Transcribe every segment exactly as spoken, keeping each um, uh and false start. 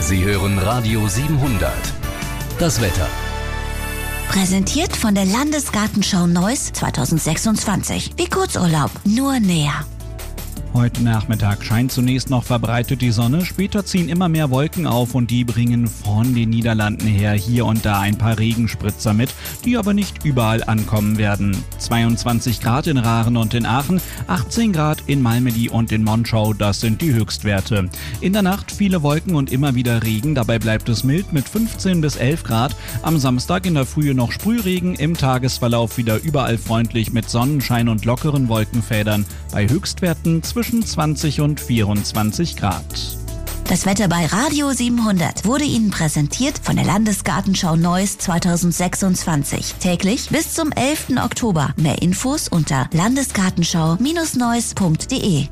Sie hören Radio siebenhundert. Das Wetter. Präsentiert von der Landesgartenschau Neuss zweitausendsechsundzwanzig. Wie Kurzurlaub, nur näher. Heute Nachmittag scheint zunächst noch verbreitet die Sonne, später ziehen immer mehr Wolken auf und die bringen von den Niederlanden her hier und da ein paar Regenspritzer mit, die aber nicht überall ankommen werden. zweiundzwanzig Grad in Raaren und in Aachen, achtzehn Grad in Malmedy und in Monschau, das sind die Höchstwerte. In der Nacht viele Wolken und immer wieder Regen, dabei bleibt es mild mit fünfzehn bis elf Grad. Am Samstag in der Frühe noch Sprühregen, im Tagesverlauf wieder überall freundlich mit Sonnenschein und lockeren Wolkenfädern, bei Höchstwerten zwischen zwanzig und vierundzwanzig Grad. Das Wetter bei Radio siebenhundert wurde Ihnen präsentiert von der Landesgartenschau Neuss zweitausendsechsundzwanzig. Täglich bis zum elften Oktober. Mehr Infos unter landesgartenschau Neuss punkt de.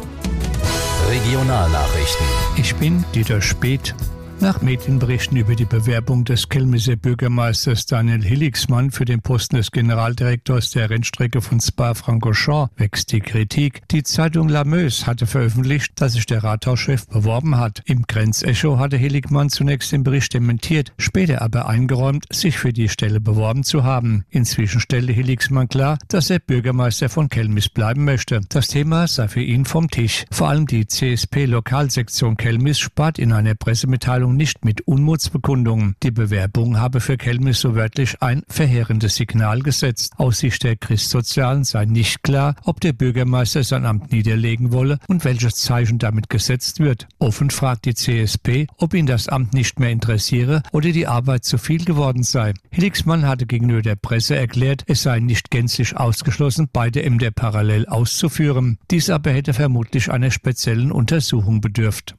Regionalnachrichten. Ich bin Dieter Speth. Nach Medienberichten über die Bewerbung des Kelmischer Bürgermeisters Daniel Hilligsmann für den Posten des Generaldirektors der Rennstrecke von Spa-Francorchamps wächst die Kritik. Die Zeitung La Meuse hatte veröffentlicht, dass sich der Rathauschef beworben hat. Im Grenzecho hatte Hilligmann zunächst den Bericht dementiert, später aber eingeräumt, sich für die Stelle beworben zu haben. Inzwischen stellte Hilligsmann klar, dass er Bürgermeister von Kelmis bleiben möchte. Das Thema sei für ihn vom Tisch. Vor allem die C S P-Lokalsektion Kelmis spart in einer Pressemitteilung nicht mit Unmutsbekundungen. Die Bewerbung habe für Kelmis so wörtlich ein verheerendes Signal gesetzt. Aus Sicht der Christsozialen sei nicht klar, ob der Bürgermeister sein Amt niederlegen wolle und welches Zeichen damit gesetzt wird. Offen fragt die C S P, ob ihn das Amt nicht mehr interessiere oder die Arbeit zu viel geworden sei. Hilligsmann hatte gegenüber der Presse erklärt, es sei nicht gänzlich ausgeschlossen, beide Ämter parallel auszuführen. Dies aber hätte vermutlich einer speziellen Untersuchung bedürft.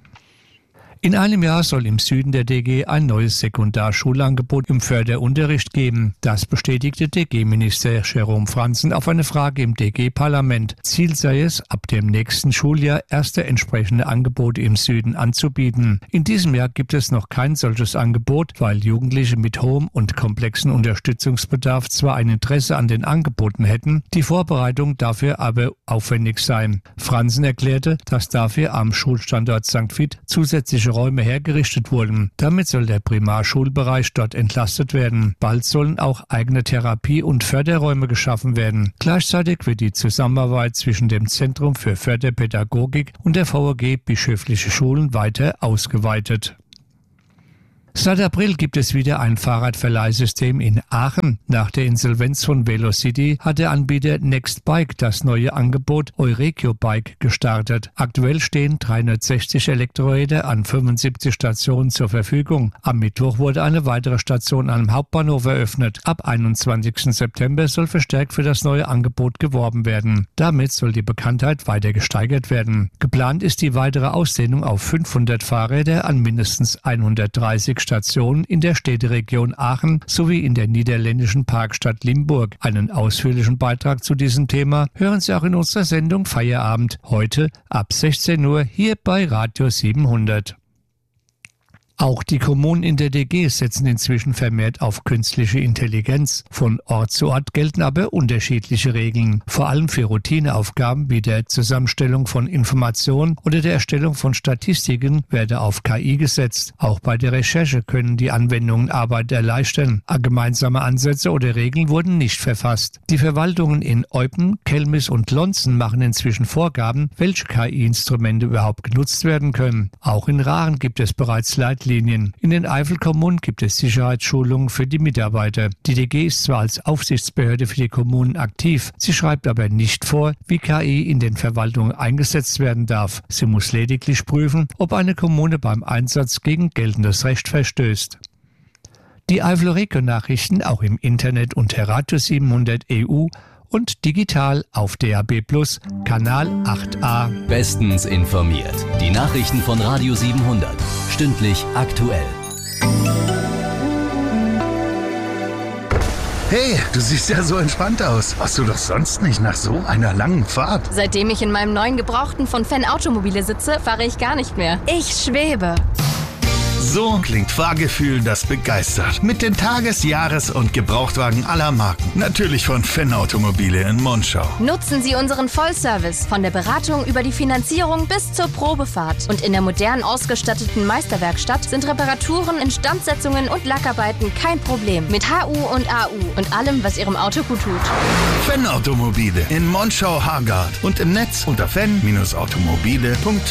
In einem Jahr soll im Süden der D G ein neues Sekundarschulangebot im Förderunterricht geben. Das bestätigte D G-Minister Jerome Franzen auf eine Frage im D G-Parlament. Ziel sei es, ab dem nächsten Schuljahr erste entsprechende Angebote im Süden anzubieten. In diesem Jahr gibt es noch kein solches Angebot, weil Jugendliche mit hohem und komplexen Unterstützungsbedarf zwar ein Interesse an den Angeboten hätten, die Vorbereitung dafür aber aufwendig sei. Franzen erklärte, dass dafür am Schulstandort Sankt Vith zusätzliche Räume hergerichtet wurden. Damit soll der Primarschulbereich dort entlastet werden. Bald sollen auch eigene Therapie- und Förderräume geschaffen werden. Gleichzeitig wird die Zusammenarbeit zwischen dem Zentrum für Förderpädagogik und der V A G Bischöfliche Schulen weiter ausgeweitet. Seit April gibt es wieder ein Fahrradverleihsystem in Aachen. Nach der Insolvenz von Velocity hat der Anbieter Nextbike das neue Angebot Euregio Bike gestartet. Aktuell stehen dreihundertsechzig Elektroräder an fünfundsiebzig Stationen zur Verfügung. Am Mittwoch wurde eine weitere Station am Hauptbahnhof eröffnet. Ab einundzwanzigsten September soll verstärkt für das neue Angebot geworben werden. Damit soll die Bekanntheit weiter gesteigert werden. Geplant ist die weitere Ausdehnung auf fünfhundert Fahrräder an mindestens hundertdreißig Stationen in der Städteregion Aachen sowie in der niederländischen Parkstadt Limburg. Einen ausführlichen Beitrag zu diesem Thema hören Sie auch in unserer Sendung Feierabend, heute ab sechzehn Uhr hier bei Radio siebenhundert. Auch die Kommunen in der D G setzen inzwischen vermehrt auf künstliche Intelligenz. Von Ort zu Ort gelten aber unterschiedliche Regeln. Vor allem für Routineaufgaben wie der Zusammenstellung von Informationen oder der Erstellung von Statistiken werde auf K I gesetzt. Auch bei der Recherche können die Anwendungen Arbeit erleichtern. Gemeinsame Ansätze oder Regeln wurden nicht verfasst. Die Verwaltungen in Eupen, Kelmis und Lonzen machen inzwischen Vorgaben, welche K I-Instrumente überhaupt genutzt werden können. Auch in Raaren gibt es bereits Leitlinien. In den Eifelkommunen gibt es Sicherheitsschulungen für die Mitarbeiter. Die D G ist zwar als Aufsichtsbehörde für die Kommunen aktiv, sie schreibt aber nicht vor, wie K I in den Verwaltungen eingesetzt werden darf. Sie muss lediglich prüfen, ob eine Kommune beim Einsatz gegen geltendes Recht verstößt. Die Eifel-Region-Nachrichten auch im Internet unter Radio siebenhundert E U und digital auf D A B plus, Kanal acht a. Bestens informiert. Die Nachrichten von Radio siebenhundert. Stündlich aktuell. Hey, du siehst ja so entspannt aus. Warst du doch sonst nicht nach so einer langen Fahrt? Seitdem ich in meinem neuen Gebrauchten von Fan Automobile sitze, fahre ich gar nicht mehr. Ich schwebe. So klingt Fahrgefühl, das begeistert. Mit den Tages-, Jahres- und Gebrauchtwagen aller Marken. Natürlich von Fenn Automobile in Monschau. Nutzen Sie unseren Vollservice von der Beratung über die Finanzierung bis zur Probefahrt. Und in der modern ausgestatteten Meisterwerkstatt sind Reparaturen, Instandsetzungen und Lackarbeiten kein Problem. Mit H U und A U und allem, was Ihrem Auto gut tut. Fenn Automobile in Monschau-Hargard und im Netz unter fenn Bindestrich automobile punkt